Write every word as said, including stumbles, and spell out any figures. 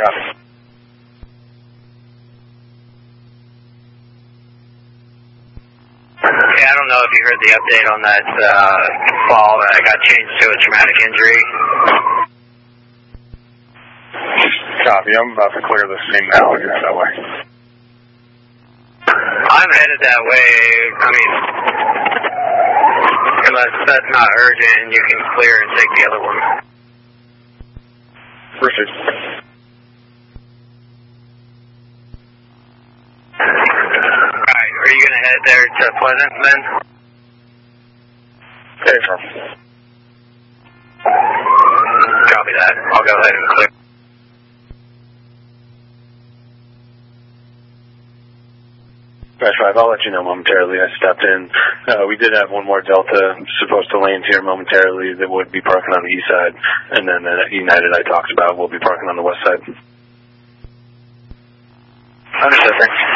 Copy. Yeah, I don't know if you heard the update on that uh, fall that got changed to a traumatic injury. Copy. I'm about to clear the scene now. I'll get that way. I'm headed that way. I mean, unless that's not urgent and you can clear and take the other one. Proceed. Alright, are you going to head there to Pleasant then? Okay, sir. Copy that. I'll go ahead and clear. Dash five, I'll let you know momentarily. I stepped in. Uh, we did have one more Delta supposed to land here momentarily that would be parking on the east side. And then the United I talked about will be parking on the west side. Understood, thanks.